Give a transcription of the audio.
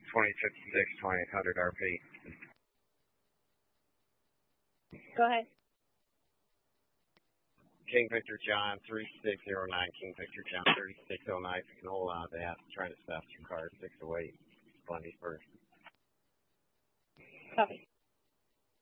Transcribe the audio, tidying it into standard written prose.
2056, 2800 RP. Go ahead. King Victor John 3609, King Victor John 3609. If you can hold on to that, I'm trying to stop some cars 608, Bundy's first. Copy.